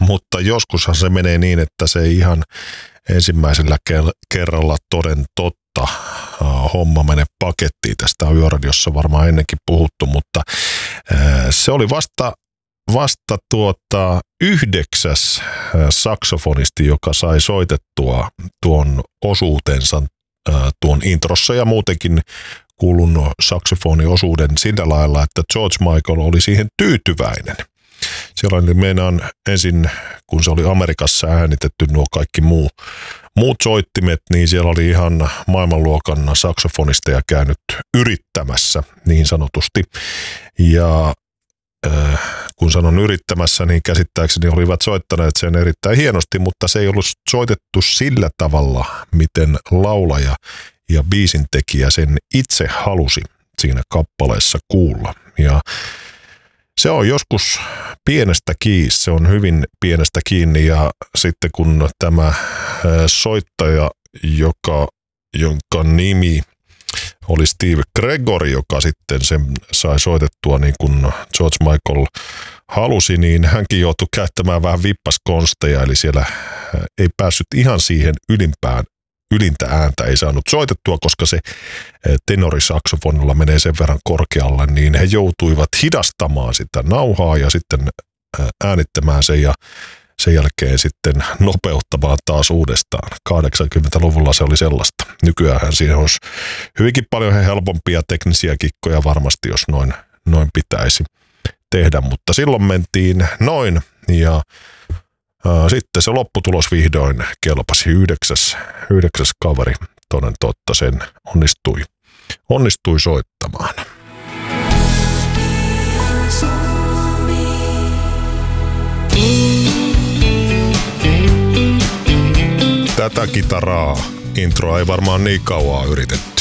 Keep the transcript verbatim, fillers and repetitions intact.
mutta joskushan se menee niin, että se ei ihan ensimmäisellä kerralla toden totta homma menee pakettiin. Tästä on Yöradiossa varmaan ennenkin puhuttu, mutta se oli vasta, vasta tuota yhdeksäs saksofonisti, joka sai soitettua tuon osuutensa tuon introssa ja muutenkin kuulun saksofoniosuuden sillä lailla, että George Michael oli siihen tyytyväinen. Siellä oli meinaan ensin, kun se oli Amerikassa äänitetty nuo kaikki muu, muut soittimet, niin siellä oli ihan maailmanluokan saksofonisteja käynyt yrittämässä niin sanotusti. Ja äh, kun sanon yrittämässä, niin käsittääkseni olivat soittaneet sen erittäin hienosti, mutta se ei ollut soitettu sillä tavalla, miten laulaja ja biisintekijä sen itse halusi siinä kappaleessa kuulla. Ja se on joskus pienestä kiinni, se on hyvin pienestä kiinni ja sitten kun tämä soittaja, joka, jonka nimi oli Steve Gregory, joka sitten sen sai soitettua niin kuin George Michael halusi, niin hänkin joutui käyttämään vähän vippaskonsteja, eli siellä ei päässyt ihan siihen ylimpään ylintä ääntä ei saanut soitettua, koska se tenorisaksofonilla menee sen verran korkealle, niin he joutuivat hidastamaan sitä nauhaa ja sitten äänittämään sen ja sen jälkeen sitten nopeuttamaan taas uudestaan. kahdeksankymmentäluvulla se oli sellaista. Nykyään siihen olisi hyvinkin paljon helpompia teknisiä kikkoja varmasti, jos noin, noin pitäisi tehdä, mutta silloin mentiin noin ja sitten se lopputulos vihdoin kelpasi yhdeksäs, yhdeksäs kaveri, toden totta sen onnistui, onnistui soittamaan. Tätä kitaraa introa ei varmaan niin kauaa yritetty.